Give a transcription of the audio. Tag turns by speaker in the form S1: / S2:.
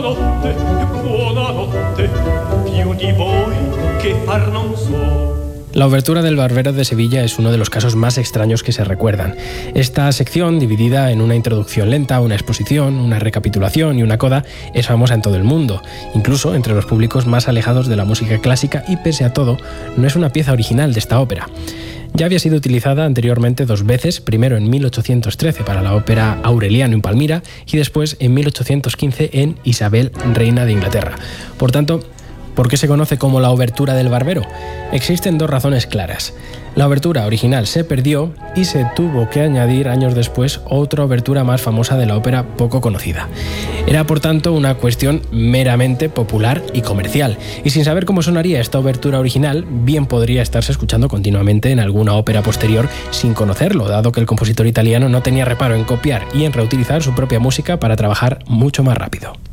S1: La obertura del Barbero de Sevilla es uno de los casos más extraños que se recuerdan. Esta sección, dividida en una introducción lenta, una exposición, una recapitulación y una coda, es famosa en todo el mundo, incluso entre los públicos más alejados de la música clásica, y pese a todo, no es una pieza original de esta ópera. Ya había sido utilizada anteriormente 2 veces, primero en 1813 para la ópera Aureliano en Palmira y después en 1815 en Isabel, reina de Inglaterra. Por tanto, ¿por qué se conoce como la obertura del Barbero? Existen 2 razones claras. La obertura original se perdió y se tuvo que añadir años después otra obertura más famosa de la ópera poco conocida. Era por tanto una cuestión meramente popular y comercial, y sin saber cómo sonaría esta obertura original, bien podría estarse escuchando continuamente en alguna ópera posterior sin conocerlo, dado que el compositor italiano no tenía reparo en copiar y en reutilizar su propia música para trabajar mucho más rápido.